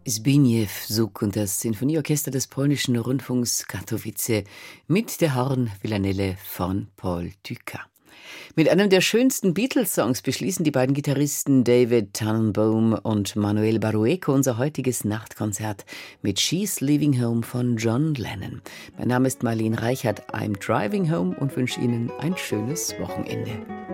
Zbigniew Żuk und das Sinfonieorchester des polnischen Rundfunks Katowice mit der Horn-Villanelle von Paul Dukas. Mit einem der schönsten Beatles-Songs beschließen die beiden Gitarristen David Tannenbaum und Manuel Barrueco unser heutiges Nachtkonzert mit She's Leaving Home von John Lennon. Mein Name ist Marlene Reichert, I'm Driving Home und wünsche Ihnen ein schönes Wochenende.